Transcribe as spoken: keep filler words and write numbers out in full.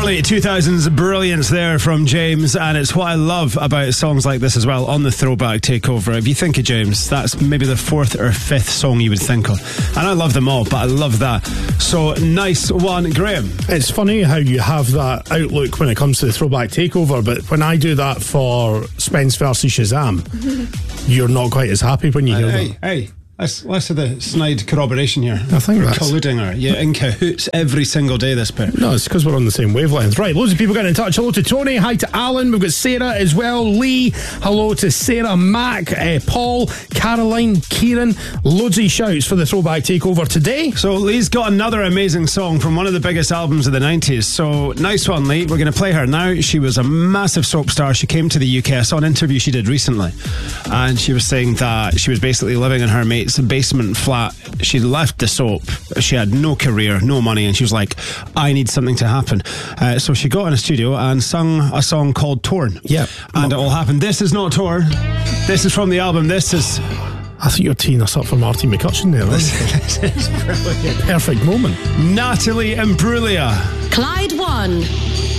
Early two thousands brilliance there from James, and it's what I love about songs like this as well on the Throwback Takeover. If you think of James, that's maybe the fourth or fifth song you would think of, and I love them all, but I love that. So nice one, Graham. It's funny how you have that outlook when it comes to the Throwback Takeover, but when I do that for Spence versus Shazam, you're not quite as happy when you hear hey, that. Hey, let's, let's have the snide corroboration here. I think we're that's... colluding her. You're in cahoots every single day, this pair. No, it's because we're on the same wavelength. Right, loads of people getting in touch. Hello to Tony, hi to Alan, we've got Sarah as well, Lee, hello to Sarah, Mac, uh, Paul, Caroline, Kieran. Loads of shouts for the Throwback Takeover today. So Lee's got another amazing song from one of the biggest albums of the nineties. So nice one, Lee. We're going to play her now. She was a massive soap star. She came to the U K. I saw an interview she did recently, and she was saying that she was basically living in her mate's basement flat. She left the soap. She had no career, no money, and she was like, I need something to happen. Uh, so she got in a studio and sung a song called Torn. Yeah. And it all happened. This is not Torn. This is from the album. This is... I think you're teeing us up for Marty McCutcheon there. This, this is brilliant. Perfect moment. Natalie Imbruglia. Clyde one.